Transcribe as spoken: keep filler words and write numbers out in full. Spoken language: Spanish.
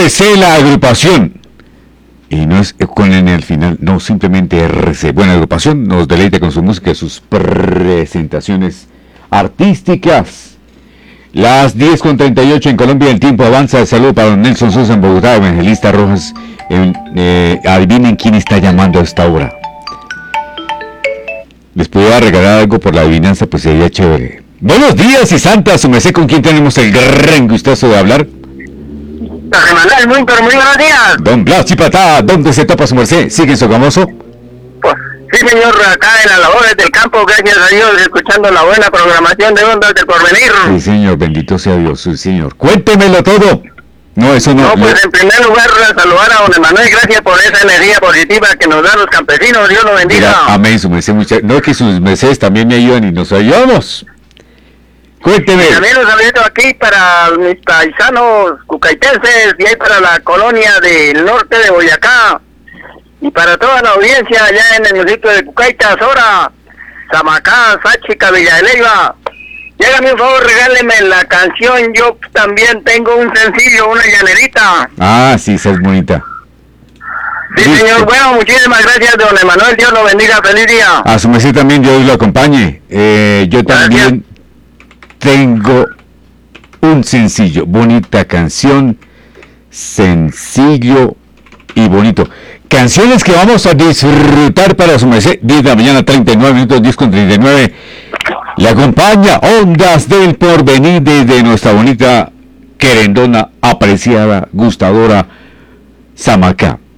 R C, la agrupación. Y no es con N al final, no, simplemente R C. Buena agrupación, nos deleita con su música y sus presentaciones artísticas. Las diez con treinta y ocho en Colombia, el tiempo avanza. Saludo para don Nelson Sosa en Bogotá, Evangelista Rojas. Eh, eh, adivinen quién está llamando a esta hora. Les pudiera regalar algo por la adivinanza, pues sería chévere. Buenos días y santa, su merced, ¿con quién tenemos el gran gustazo de hablar? Don Manuel, muy, pero muy buenos días. Don Blas Chipatá, ¿dónde se topa su merced? ¿Sigue en Sogamoso? Pues, sí, señor, acá en las labores del campo, gracias a Dios, escuchando la buena programación de Ondas del Porvenir. Sí, señor, bendito sea Dios, sí, señor. Cuéntemelo todo. No, eso no. No, pues lo... en primer lugar, saludar a don Emanuel, gracias por esa energía positiva que nos dan los campesinos, Dios lo bendiga. Mira, amén, su merced, mucha... no, que sus mercedes también me ayudan y nos ayudamos. Cuénteme. Y también un saludito aquí para mis paisanos cucaitenses y ahí para la colonia del norte de Boyacá. Y para toda la audiencia allá en el municipio de Cucaita, Sora, Samacá, Sáchica, Villa de Leyva. Y hágame un favor, regáleme la canción, yo también tengo un sencillo, una llanerita. Ah, sí, esa es bonita. Sí, Listo. señor, bueno, muchísimas gracias, don Emanuel, Dios lo bendiga, feliz día. A su merced también, Dios lo acompañe. Eh, yo también tengo un sencillo, bonita canción, sencillo y bonito. Canciones que vamos a disfrutar para su merced, diez de la mañana, treinta y nueve minutos, diez con treinta y nueve. Le acompaña Ondas del Porvenir desde nuestra bonita, querendona, apreciada, gustadora Samacá.